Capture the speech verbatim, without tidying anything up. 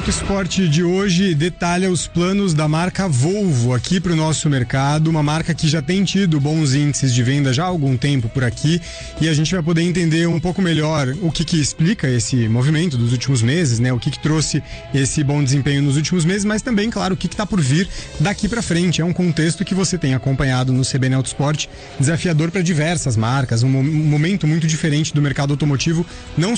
Auto Esporte de hoje detalha os planos da marca Volvo aqui para o nosso mercado, uma marca que já tem tido bons índices de venda já há algum tempo por aqui, e a gente vai poder entender um pouco melhor o que que explica esse movimento dos últimos meses, né? O que que trouxe esse bom desempenho nos últimos meses, mas também, claro, o que que está por vir daqui para frente. É um contexto que você tem acompanhado no C B N Auto Esporte, desafiador para diversas marcas, um momento muito diferente do mercado automotivo, não